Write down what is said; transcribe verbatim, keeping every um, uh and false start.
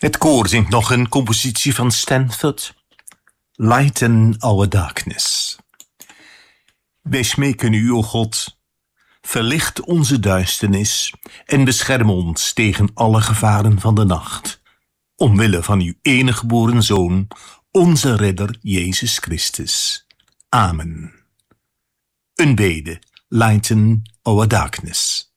Het koor zingt nog een compositie van Stanford. Lighten our darkness. Wij smeken u, o God, verlicht onze duisternis en bescherm ons tegen alle gevaren van de nacht. Omwille van uw enige geboren Zoon, onze Redder Jezus Christus. Amen. Een bede. Lighten our darkness.